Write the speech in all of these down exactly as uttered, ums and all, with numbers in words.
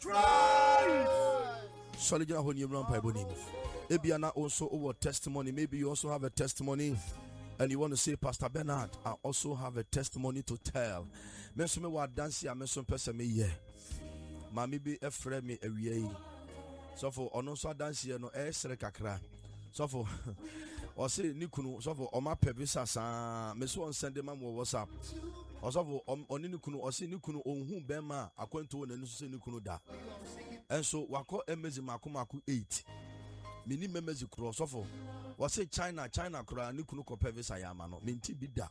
Try. Solid when you run by boning. Ebiana also over testimony. Maybe you also have a testimony. And you want to say, Pastor Bernard, I also have a testimony to tell. Mention me what dance ya mention person me yeah. Mami be a friend me a ye. So for onoso dance ya no eh sere kakra. So for or say nikunu so for oma pebisa sa me so on send man WhatsApp. Or so for oni nikunu or say nikunu onhu bema akwento na nusu say nikunu da. And so wako emezi makumaku eight. Mini memezi cross so for wase China China kura ni kunu kope visa yama no minti bida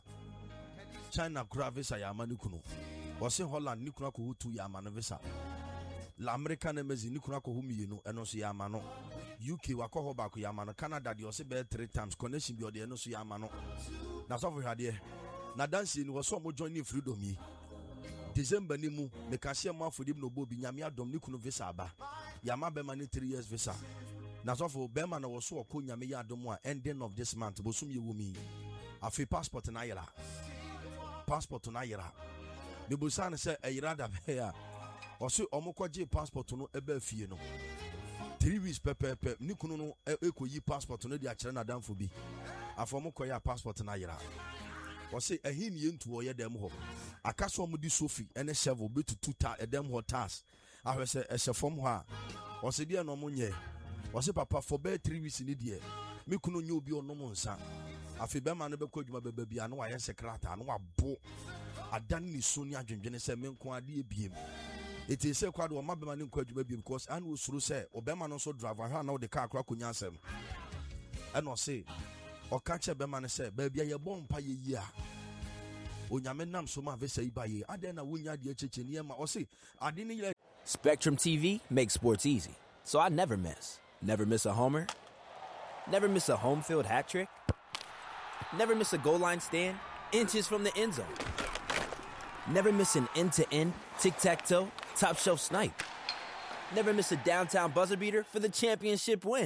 China kura visa yama ni kunu wase Holland ni kunu ko hutu yama no visa la America na mezi ni kunu ko humi no eno so yama no U K wako ho ba ko yama no Canada de wase be three times connection bi ode eno so yama no na so for hade na dance ni wase mo join ni freedom yi December ni mu me ka se ma fodim no bo bi nyame adom ni kunu visa aba yama be ma ni three years visa. Na so for Bema na was so ko nyame ya adom a ending of this month bosum ye wumi afi passport na yira passport na yira me bosan say ayira da be ya o so omukwaje passport no ebe afie no three weeks pepepe ni kunu no ekoyi passport no di a kire na danfo bi afomukoya passport na yira o say ahin ye ntu o ye dem ho akaso omudi sofi ene shovel be to tuta edem ho tas ahwese ehefom ho a o se dia no munye wase papa for be three weeks ni die me kunu nyo obi onom nsa afi be ma no be kwa adwuma be bia no wa ye sekrata no wa bo adan ni so ni adwendwene se me nko ade ebiem eti se kwa do ma be ma ne nko adwuma biem because an wo suru se obema no so driver ha na wo de car akra konya asem e no se o ka che be ma ne se ba bia ye bon pa ye yi a onyame nam so ma vesa yi ba ye ade na wonya de cheche ne ma o se ade ni. Spectrum T V makes sports easy, so I never miss. Never miss a homer. Never miss a home field hat trick. Never miss a goal line stand inches from the end zone. Never miss an end-to-end, tic-tac-toe, top-shelf snipe. Never miss a downtown buzzer beater for the championship win.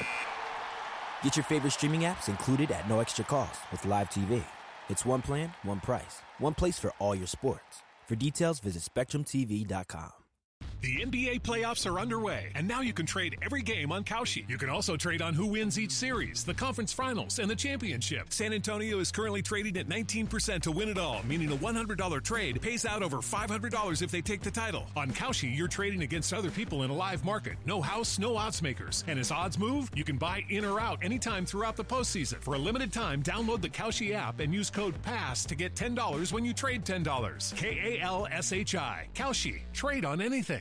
Get your favorite streaming apps included at no extra cost with Live T V. It's one plan, one price, one place for all your sports. For details, visit Spectrum T V dot com. The N B A playoffs are underway, and now you can trade every game on Kalshi. You can also trade on who wins each series, the conference finals, and the championship. San Antonio is currently trading at nineteen percent to win it all, meaning a one hundred dollars trade pays out over five hundred dollars if they take the title. On Kalshi, you're trading against other people in a live market. No house, no odds makers. And as odds move, you can buy in or out anytime throughout the postseason. For a limited time, download the Kalshi app and use code PASS to get ten dollars when you trade ten dollars. K A L S H I. Kalshi. Trade on anything.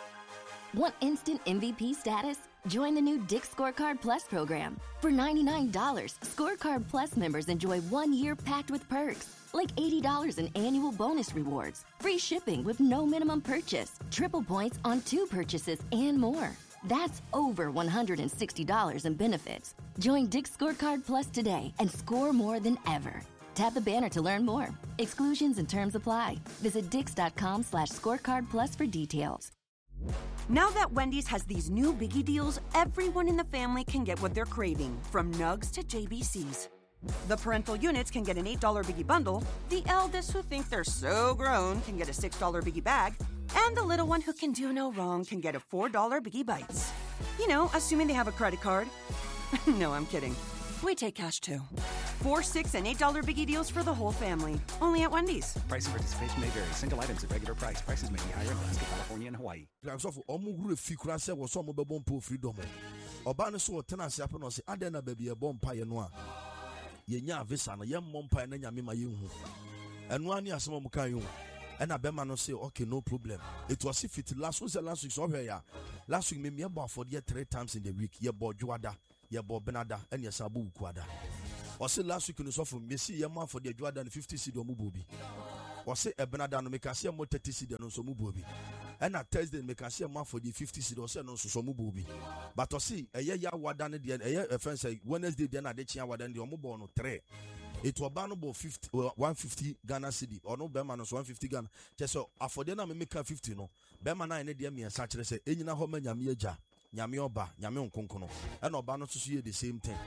Want instant M V P status? Join the new Dick's Scorecard Plus program. For ninety-nine dollars, Scorecard Plus members enjoy one year packed with perks, like eighty dollars in annual bonus rewards, free shipping with no minimum purchase, triple points on two purchases, and more. That's over one hundred sixty dollars in benefits. Join Dick's Scorecard Plus today and score more than ever. Tap the banner to learn more. Exclusions and terms apply. Visit dix.com slash scorecard plus for details. Now that Wendy's has these new biggie deals, everyone in the family can get what they're craving, from nugs to J B Cs. The parental units can get an eight dollar biggie bundle, the eldest who think they're so grown can get a six dollar biggie bag, and the little one who can do no wrong can get a four dollar biggie bites. You know, assuming they have a credit card. No, I'm kidding. We take cash too. Four, six, and eight dollar biggie deals for the whole family. Only at Wendy's. Price and participation may vary. Single items at regular price. Prices may be higher in Alaska, California, and Hawaii. So for omu gure fi kura se wo so mo be bom po freedom. Oba ne so wo tena se ape no se ade na baby e bom pa ye no a. Ye nya visa no ye mmom pa na nyame ma ye hu. Eno ani asem mo kan hu. And a bema no say, okay, no problem. It was if it last week, last week, so here, last week, me me about for the three times in the week. Ye bo Juada, ye bo Benada, and ye Sabu Quada. Or say last week, you know, from me see ye man for the Juada and fifty seed or Mubobi. Or say a Benada no make a see a more thirty seed and so Mubobi. And at Thursday, make a see a man for the fifty seed or say no so Mubobi. But to see a year Wadan, a year a friend say Wednesday, then I did Chia Wadan, the Omubo no three. It was bannable fifty, one fifty Ghana cedi or no Berman one fifty Ghana. Just so for them, I make a fifty no. Berman I need me and such as say, Enina Home Yamia, Yamioba, Yamion Konkono, and Obano to see the same thing.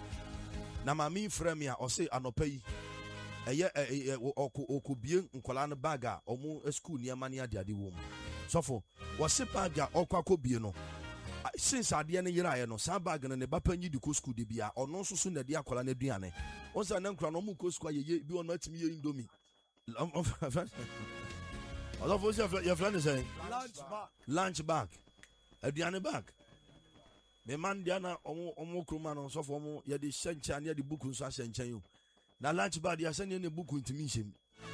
Namami Fremia or say Anopay a year or could be in Colana Baga or more a school near Mania Daddy womb. So for was a bag or quaco bieno. Since I didn't hear no, some bag and a bapanyi de cusco de bia, or no so soon that dia colane diane. Once an uncronomu cusqua, you be on my to me in domi. Although your friend is saying lunch back, lunch back, a diana back. Me man diana omo krumano so for mo ye de shencha ne de book nso ashencha you. Na lunch back dia send ne book ntimi him.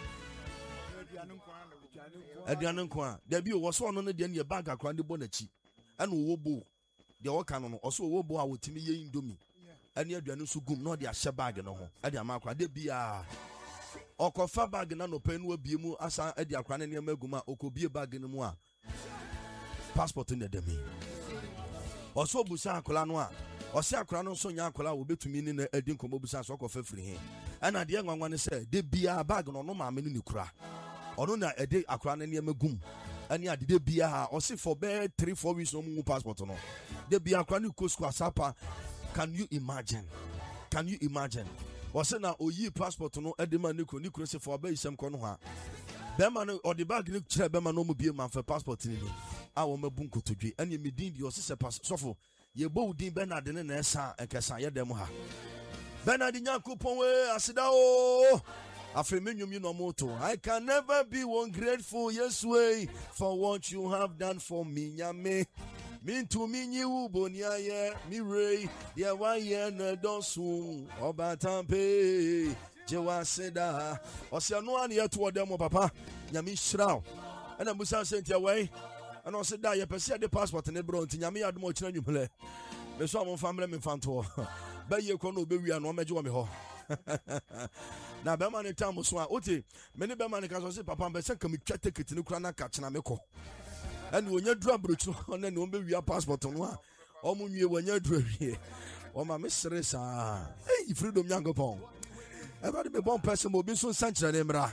Aduane kwa da bi wo so no ne de ne bag akra de bo na chi. Ana wo bo de wo kan no oso wo bo a wotimi ye indomi. Ani aduane so gum no de ahye bag no ho. E de amakra de bia okofa bag na no penu abie mu asa e de akra ne ne maguma okobie bag no mu a passport ne de mi. Oso busa akola no a ose akola no so nya akola wo betumi ni na adi nkomo busa so okofa firi he. Ana de nwanwa ne se de bia bag no no ma me ni kura. Ono na ede akola ne ne magum. Ani ade de bia ose for be three four weeks no mu passport no. De bia akola ni ko school asapa. Can you imagine? Can you imagine? Ose na oyi passport no ede ma nikro nikro se for be isem ko no ha. Be ma no ode bag ni kire be ma no mu bie ma fa passport ni ni. A wo mabun kotodwe ene medin di ose se pass sofo ye bo din Bernard ne na esa ekesa ye dem ha Bernard Nyankopon we asida o afi menwum yi no moto. I can never be one grateful yes way for what you have done for me nyame min to me nyi ubonia ye mi rei ye wa ye na donsu obatampe jewa seda ose no an ye to dem papa nyame hiraw ena musa sentia we and also die a person the passport and the bro to Yami Admo Chinumle. The sum family in Fanto. Bay you can be we are no major me ho. Now Berman and Tamus were Oti, many Berman can say Papa Besson can be checked it in Ukraine catching a meko. And when you drop brute on then won't be your passport on one. Or you when you're here. Oh my mistress, ah, hey, freedom young upon. Everybody be born person will be so central Emra.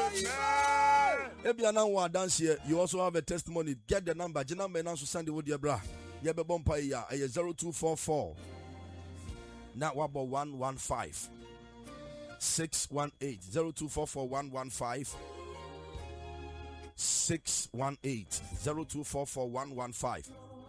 If you are now dance here, you also have a testimony. Get the number. The number now to send the wood, bra. You be born by zero two four four. Now about one one five six one eight zero two four four one one five six one eight zero two four four one one five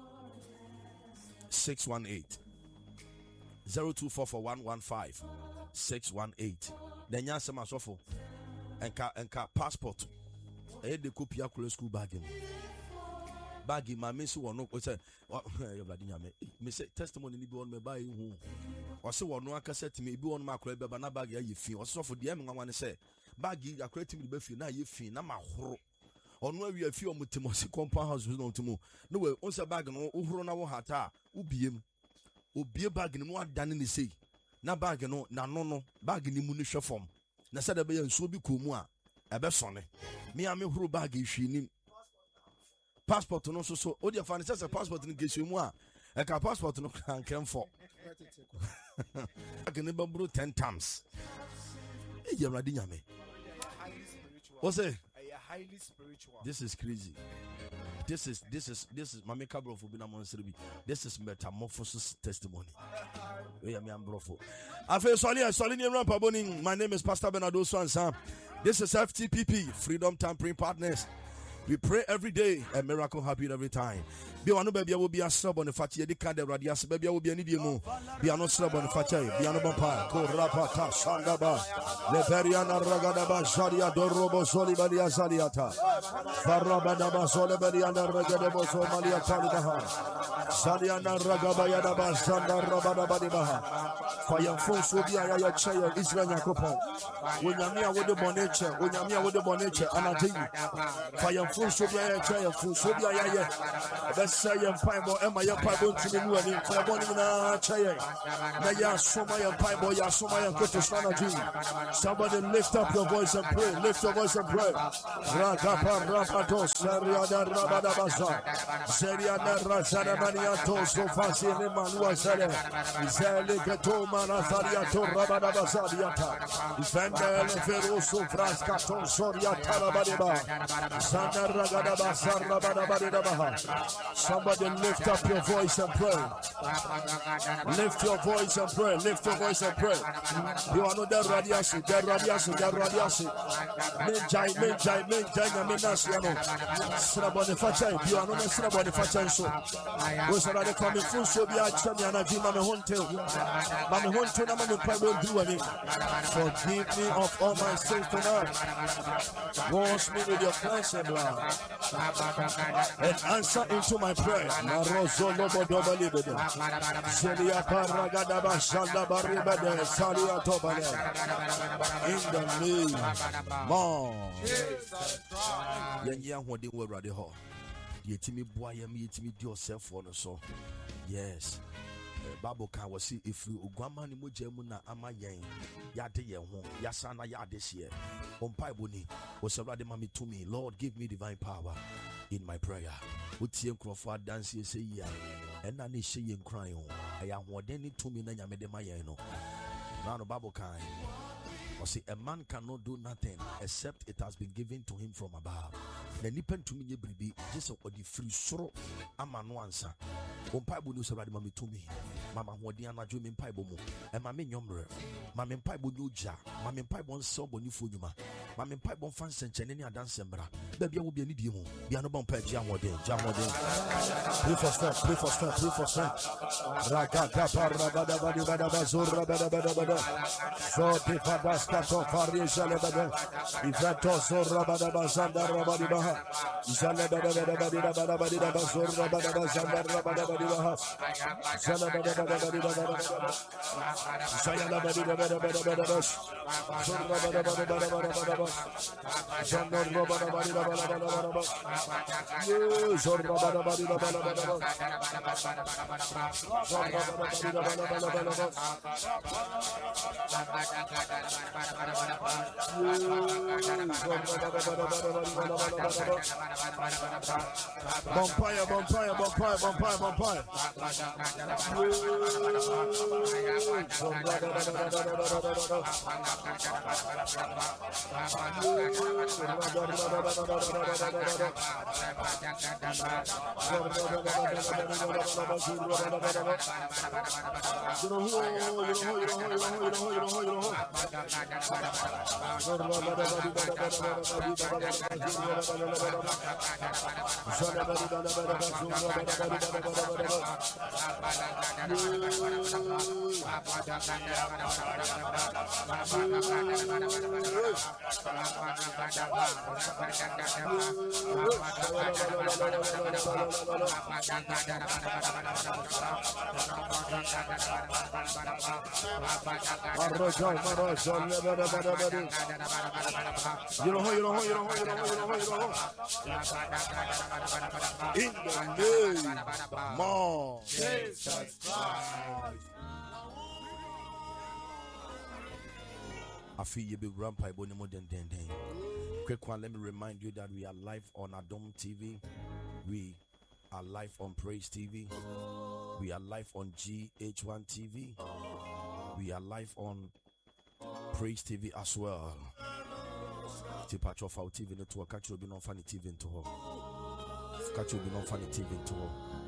six one eight zero two four four one one five six one eight. Then you answer my sofa and car and car passport. I had the copy of school bag. Baggy, my miss one no say, me say testimony be on me buy who or so one no cassette me be on my crab, but na bag you feel or so for the M one say baggy are creating the buffy now you feel na my horror. On where we a few mutimosi compound house no to mo. No way, once a bag no over na hata, ubiem, ubie bag no more than in the sea. Na bag no, na no no, bag in the munition form. Na said a bay and so be kumua, a besone. Me a me who bag is she passport no so so. Oh, dear fan says a passport in case you moi. A car passport no can come for. I can never brew ten times. Hey, you're ready, me. What's it? Highly spiritual. This is crazy. This is this is this is my makeup bro for being a monster. This is metamorphosis testimony. I feel sorry, sorry, my name is Pastor Bernardo Swanson. This is F T P P, Freedom Tampering Partners. We pray every day, a miracle happen every time. Be one baby will be a sub on the fatty, the card, the radias, baby will be an idiom. Be a no sub on the fatty, be an opa, go rapata, sandaba, Leperiana Ragadaba, Sharia, Dorobo, Solibadia, Saliata, Farabadaba, Solibadiana, Ragadabo, Somalia, Talibaha, Saliana, Ragabayadaba, Sanda, Rabadabadibaha. Fire force will be a chair, Israel Yakopo. When Yamia with the bonature, when Yamia with the bonature, and I think fire force will be a chair, force will be a let's say a pipe Emma, your pipe to the new and for one in a chair. Naya Somaya Pipe, Yasomaya, Kotoshana. Somebody lift up your voice and pray, lift your voice and pray. Rakapa Rapato, Seriada Rabadabaza, Seriada Razadamaniato, Sofasi, Manua Sele, Zelikato, Manazariato, Rabadabazadiata, Vendel, Feroso, Frascato, Soria, Tarabadiba, Sana Somebody lift up your voice and pray. Lift your voice and pray. Lift your voice and pray. You are not the radiasi, the radiasi, the radiasi. Menjai, menjai, menjai, menasiano. Srabonifacha, you are not a Srabonifacha. So, was already coming full so be a champion of Jimmy Hontel. Mammy Hontel, I'm going to do any. Forgive me of all my sins tonight. Wash me with your cleansing blood. And answer into my prayer. Marozo lobo dobali bede. Zelia paragadaba shanda baribede. Salia tobale. In the name of Yenya Hodi Wadi Ho. Yetimi Boyam, Yetimi yourself on so. Yes. Bible can was see if you Guamani Mujemuna Amayan Yade Yasana Yades year. On Pibuni was already mammy to me. Lord, give me divine power in my prayer. Would see Crawford dance say yeah. And I need saying crying. I am what they need to me and Yamedemayano. Now the Bible can. Or say a man cannot do nothing except it has been given to him from above. The nipen to me baby just or the free sorrow amano answer. On Bible news already mammy to me. Mama Wadiana dreaming Pibomo and Mammy Yomre. Mammy Pibo Nuja. Mammy Pibon Soboni Fujuma. Mammy Pibon fans and Chenenia Dancembra. Baby will be an idiom. Bianobon Pet Jamode, Jamode. Pray for strength, pray for strength, pray for strength. Rakata Parabada Badabada Bazura Badabada. So Pipadas Kato Faria Jalabada. Ivato Zorabada Bazanda Rabadibaha. Jalabada Badabada Badabada Bazura Badabazanda Rabadibaha. Jalabada. Bada bada bada bada Saya bada bada bada bada bada Zorba bada bada bada bada bada Jandor bada bada bada bada bada Zorba bada bada bada bada bada Zorba bada bada bada bada bada Bonfire, bonfire, bonfire, bonfire, bonfire. You know, you know, you know, you know, you know, you know. In the name of Jesus Christ. I feel you be rampai boni mo den den den. Quick one, let me remind you that we are live on Adom T V. We are live on Praise T V. We are live on G H one T V. We are live on Praise T V as well. Tipacho for T V network. Catch you be non funny T V into her. Catch you be non funny T V into her.